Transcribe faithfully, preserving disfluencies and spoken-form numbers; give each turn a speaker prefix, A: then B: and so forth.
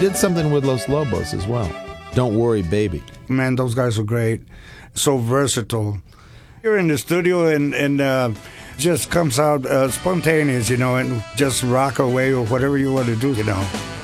A: did something with Los Lobos as well. Don't Worry, Baby.
B: Man, those guys were great. So versatile. You're in the studio and, and uh, just comes out uh, spontaneous, you know, and just rock away or whatever you want to do, you know.